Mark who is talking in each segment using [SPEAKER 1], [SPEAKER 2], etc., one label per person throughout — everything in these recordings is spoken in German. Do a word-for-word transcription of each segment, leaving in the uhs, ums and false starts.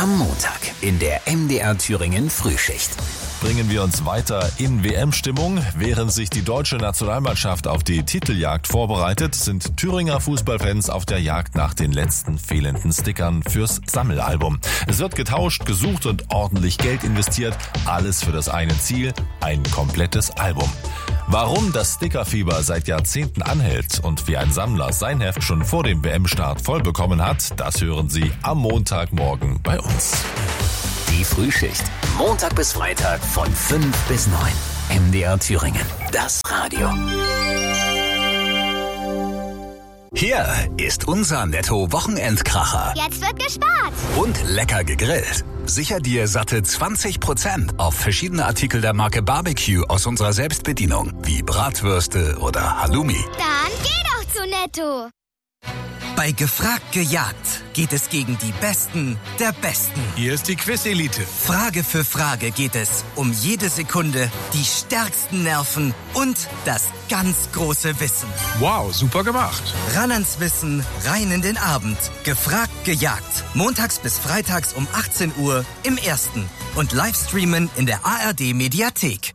[SPEAKER 1] Am Montag in der M D R Thüringen Frühschicht.
[SPEAKER 2] Bringen wir uns weiter in W M-Stimmung. Während sich die deutsche Nationalmannschaft auf die Titeljagd vorbereitet, sind Thüringer Fußballfans auf der Jagd nach den letzten fehlenden Stickern fürs Sammelalbum. Es wird getauscht, gesucht und ordentlich Geld investiert. Alles für das eine Ziel, ein komplettes Album. Warum das Stickerfieber seit Jahrzehnten anhält und wie ein Sammler sein Heft schon vor dem W M-Start voll bekommen hat, das hören Sie am Montagmorgen bei uns.
[SPEAKER 1] Die Frühschicht. Montag bis Freitag von fünf bis neun. M D R Thüringen. Das Radio. Hier ist unser Netto-Wochenendkracher.
[SPEAKER 3] Jetzt wird gespart.
[SPEAKER 1] Und lecker gegrillt. Sicher dir satte zwanzig Prozent auf verschiedene Artikel der Marke Barbecue aus unserer Selbstbedienung, wie Bratwürste oder Halloumi.
[SPEAKER 3] Dann geh doch zu Netto.
[SPEAKER 4] Bei Gefragt gejagt geht es gegen die Besten der Besten.
[SPEAKER 5] Hier ist die Quiz-Elite.
[SPEAKER 4] Frage für Frage geht es um jede Sekunde, die stärksten Nerven und das ganz große Wissen.
[SPEAKER 5] Wow, super gemacht.
[SPEAKER 4] Ran ans Wissen, rein in den Abend. Gefragt gejagt. Montags bis freitags um achtzehn Uhr im Ersten. Und Livestreamen in der A R D-Mediathek.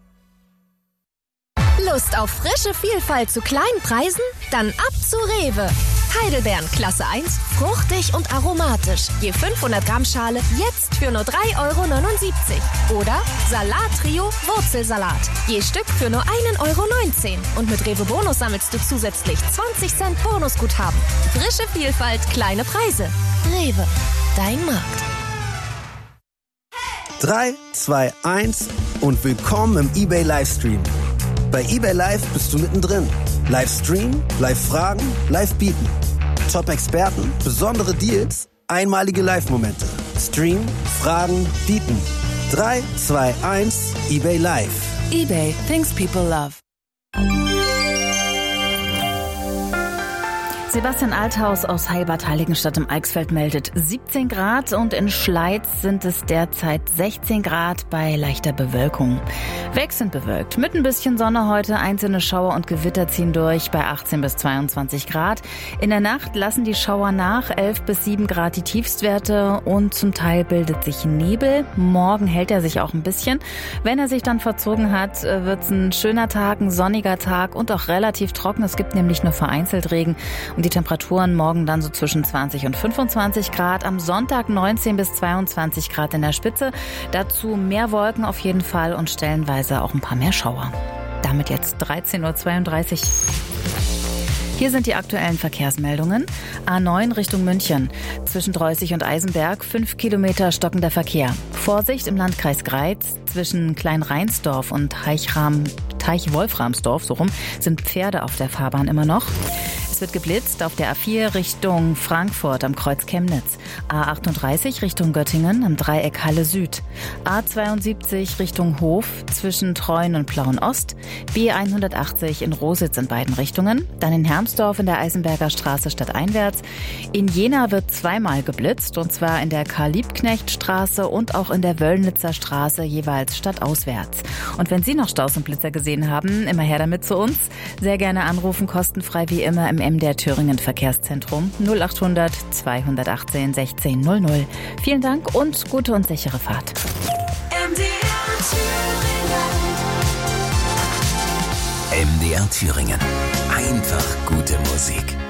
[SPEAKER 6] Lust auf frische Vielfalt zu kleinen Preisen? Dann ab zu Rewe. Heidelbeeren Klasse eins, fruchtig und aromatisch. Je fünfhundert Gramm Schale jetzt für nur drei Euro neunundsiebzig. Oder Salat-Trio Wurzelsalat. Je Stück für nur ein Euro neunzehn. Und mit Rewe Bonus sammelst du zusätzlich zwanzig Cent Bonusguthaben. Frische Vielfalt, kleine Preise. Rewe, dein Markt.
[SPEAKER 7] drei, zwei, eins und willkommen im eBay Livestream. Bei eBay Live bist du mittendrin. Live streamen, live fragen, live bieten. Top-Experten, besondere Deals, einmalige Live-Momente. Streamen, fragen, bieten. drei, zwei, eins, eBay Live.
[SPEAKER 8] eBay, things people love. Sebastian Althaus aus Heilbad Heiligenstadt im Eichsfeld meldet siebzehn Grad und in Schleiz sind es derzeit sechzehn Grad bei leichter Bewölkung. Wechselnd bewölkt, mit ein bisschen Sonne heute, einzelne Schauer und Gewitter ziehen durch bei achtzehn bis zweiundzwanzig Grad. In der Nacht lassen die Schauer nach, elf bis sieben Grad die Tiefstwerte und zum Teil bildet sich Nebel. Morgen hält er sich auch ein bisschen. Wenn er sich dann verzogen hat, wird es ein schöner Tag, ein sonniger Tag und auch relativ trocken. Es gibt nämlich nur vereinzelt Regen. Und die Temperaturen morgen dann so zwischen zwanzig und fünfundzwanzig Grad. Am Sonntag neunzehn bis zweiundzwanzig Grad in der Spitze. Dazu mehr Wolken auf jeden Fall und stellenweise auch ein paar mehr Schauer. Damit jetzt dreizehn Uhr zweiunddreißig. Hier sind die aktuellen Verkehrsmeldungen. A neun Richtung München. Zwischen Dreußig und Eisenberg fünf Kilometer stockender Verkehr. Vorsicht im Landkreis Greiz. Zwischen Klein-Reinsdorf und Teichram, Teich-Wolframsdorf, so rum, sind Pferde auf der Fahrbahn immer noch. Es wird geblitzt auf der A vier Richtung Frankfurt am Kreuz Chemnitz. A achtunddreißig Richtung Göttingen am Dreieck Halle Süd. A zweiundsiebzig Richtung Hof zwischen Treuen und Plauen Ost. B hundertachtzig in Rositz in beiden Richtungen. Dann in Hermsdorf in der Eisenberger Straße stadteinwärts. In Jena wird zweimal geblitzt und zwar in der Karl-Liebknecht-Straße und auch in der Wöllnitzer Straße jeweils stadtauswärts. Und wenn Sie noch Staus und Blitzer gesehen haben, immer her damit zu uns. Sehr gerne anrufen, kostenfrei wie immer im M D R Thüringen Verkehrszentrum null achthundert zweihundertachtzehn sechzehn null null. Vielen Dank und gute und sichere Fahrt.
[SPEAKER 1] M D R Thüringen. M D R Thüringen. Einfach gute Musik.